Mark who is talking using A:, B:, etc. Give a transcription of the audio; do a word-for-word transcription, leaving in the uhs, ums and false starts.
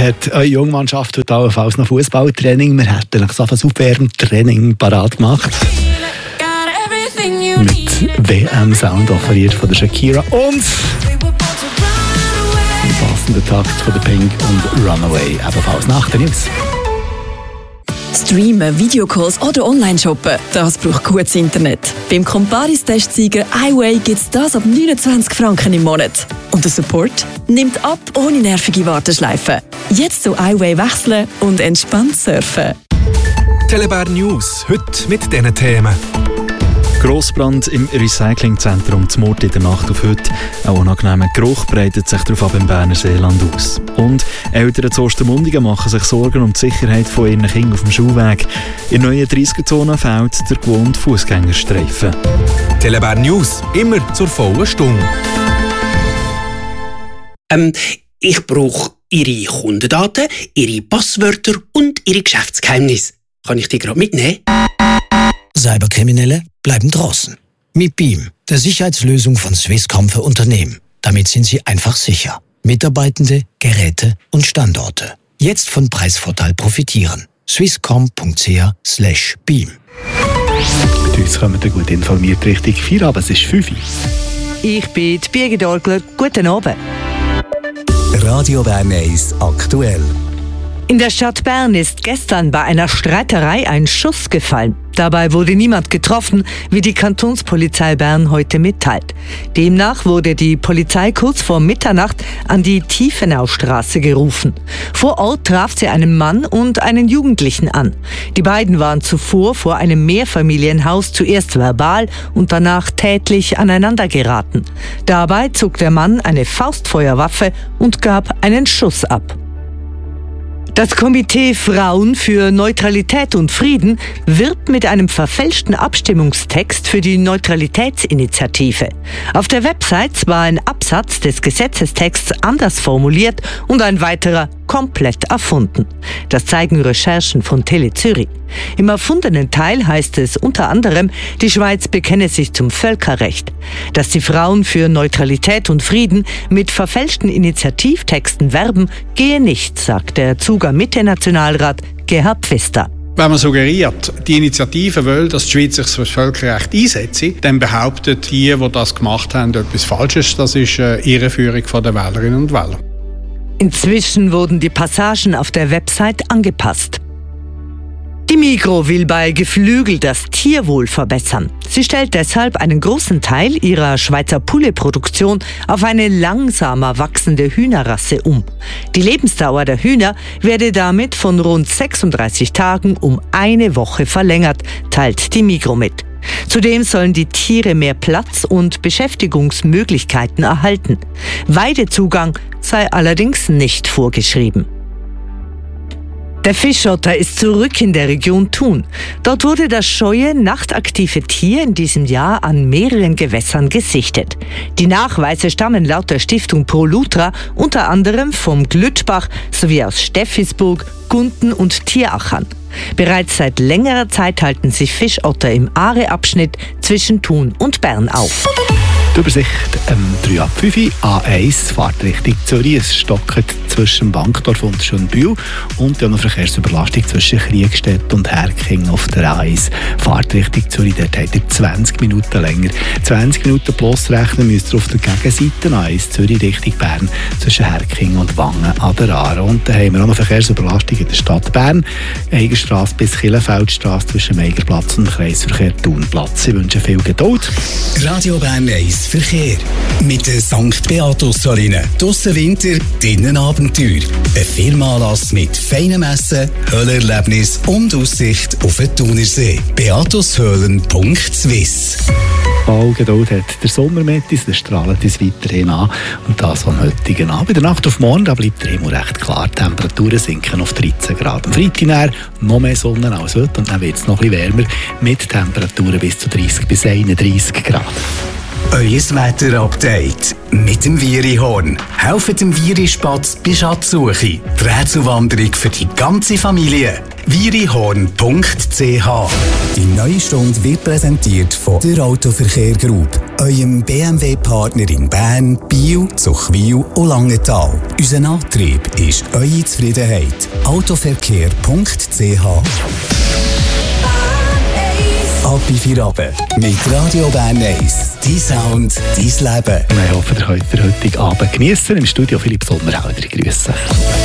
A: Hat eure Jungmannschaft heute allenfalls noch Fußballtraining? Wir hätten noch so ein Aufwärmtraining parat gemacht. Mit W M-Sound offeriert von der Shakira und im passenden Takt von der Pink und Runaway, ebenfalls nach den News.
B: Streamen, Videocalls oder Online-Shoppen, das braucht gutes Internet. Beim Comparis-Testsieger iWay gibt es das ab neunundzwanzig Franken im Monat. Und der Support nimmt ab ohne nervige Warteschleifen. Jetzt zu iWay wechseln und entspannt surfen.
C: Telebär News, heute mit diesen Themen.
D: Grossbrand im Recyclingzentrum zu Murten in der Nacht auf heute. Auch ein unangenehmer Geruch breitet sich darauf ab im Berner Seeland aus. Und Eltern zu Ostermundigen machen sich Sorgen um die Sicherheit von ihren Kindern auf dem Schulweg. In der neuen dreißiger-Zone fehlt der gewohnte Fußgängerstreifen.
C: Telebär News, immer zur vollen Stunde.
E: Ähm, ich brauche Ihre Kundendaten, Ihre Passwörter und Ihre Geschäftsgeheimnisse. Kann ich die gerade mitnehmen?
F: Cyberkriminelle bleiben draußen. Mit Beam, der Sicherheitslösung von Swisscom für Unternehmen. Damit sind sie einfach sicher. Mitarbeitende, Geräte und Standorte. Jetzt von Preisvorteil profitieren. swisscom punkt c h slash beam.
A: Mit uns kommen wir gut informiert Richtung vier, aber es ist fünf.
G: Ich bin die Birgit Orgler. Guten Abend.
H: Radio Bern eins aktuell.
G: In der Stadt Bern ist gestern bei einer Streiterei ein Schuss gefallen. Dabei wurde niemand getroffen, wie die Kantonspolizei Bern heute mitteilt. Demnach wurde die Polizei kurz vor Mitternacht an die Tiefenaustraße gerufen. Vor Ort traf sie einen Mann und einen Jugendlichen an. Die beiden waren zuvor vor einem Mehrfamilienhaus zuerst verbal und danach tätlich aneinander geraten. Dabei zog der Mann eine Faustfeuerwaffe und gab einen Schuss ab. Das Komitee Frauen für Neutralität und Frieden wirbt mit einem verfälschten Abstimmungstext für die Neutralitätsinitiative. Auf der Website war ein Absatz des Gesetzestexts anders formuliert und ein weiterer komplett erfunden. Das zeigen Recherchen von Tele Zürich. Im erfundenen Teil heißt es unter anderem, die Schweiz bekenne sich zum Völkerrecht. Dass die Frauen für Neutralität und Frieden mit verfälschten Initiativtexten werben, gehe nicht, sagt der Zuger Mitte-Nationalrat Gerhard Pfister.
I: Wenn man suggeriert, die Initiative will, dass die Schweiz sich für das Völkerrecht einsetzt, dann behauptet die, die das gemacht haben, etwas Falsches. Das ist eine Irreführung der Wählerinnen und Wähler.
G: Inzwischen wurden die Passagen auf der Website angepasst. Die Migros will bei Geflügel das Tierwohl verbessern. Sie stellt deshalb einen großen Teil ihrer Schweizer Poulet-Produktion auf eine langsamer wachsende Hühnerrasse um. Die Lebensdauer der Hühner werde damit von rund sechsunddreißig Tagen um eine Woche verlängert, teilt die Migros mit. Zudem sollen die Tiere mehr Platz und Beschäftigungsmöglichkeiten erhalten. Weidezugang sei allerdings nicht vorgeschrieben. Der Fischotter ist zurück in der Region Thun. Dort wurde das scheue, nachtaktive Tier in diesem Jahr an mehreren Gewässern gesichtet. Die Nachweise stammen laut der Stiftung Pro Lutra unter anderem vom Glütschbach sowie aus Steffisburg, Gunten und Tierachern. Bereits seit längerer Zeit halten sich Fischotter im Aare-Abschnitt zwischen Thun und Bern auf.
A: Die Übersicht ähm, drei ab fünf, A eins, fahrt Richtung Zürich. Es stockt zwischen Bankdorf und Schönbühl und ja noch Verkehrsüberlastung zwischen Kriegstedt und Herking auf der A eins. Fahrt Richtung Zürich, dort habt ihr zwanzig Minuten länger. zwanzig Minuten plus rechnen müsst ihr auf der Gegenseite A eins, Zürich Richtung Bern, zwischen Herking und Wangen an der Aare. Und dann haben wir auch noch Verkehrsüberlastung in der Stadt Bern. Eigerstrasse bis Killenfeldstrasse zwischen Meigerplatz und Kreisverkehr Thunplatz. Ich wünsche viel Geduld.
H: Radio Bern eins Verkehr. Mit der Sankt Beatus-Saline. Draussen Winter, drinnen Abenteuer. Ein Firmenanlass mit feinem Essen, Höhlerlebnis und Aussicht auf den Thunersee. beatushöhlen punkt swiss.
A: Ball Geduld hat der Sommer mit uns, der strahlt uns weiterhin an. Und das am heutigen Abend. In der Nacht auf morgen da bleibt der Himmel recht klar. Die Temperaturen sinken auf dreizehn Grad. Am Freitag noch mehr Sonne als heute und dann wird es noch ein bisschen wärmer mit Temperaturen bis zu dreißig bis einunddreißig Grad.
H: Euer Wetter-Update mit dem Virihorn. Helft dem Virispatz bei Schatzsuche. Die Rätselwanderung für die ganze Familie. virihorn punkt c h. Die neue Stunde wird präsentiert von der Autoverkehr Group, eurem B M W-Partner in Bern, Biel, Zuchwil und Langenthal. Unser Antrieb ist eure Zufriedenheit. autoverkehr punkt c h. Ab in vier Abend mit Radio Bern eins. Dein Sound, dein Leben.
A: Wir hoffen, ihr könnt den heutigen Abend geniessen. Im Studio Philipp Sommerhauser. Grüße.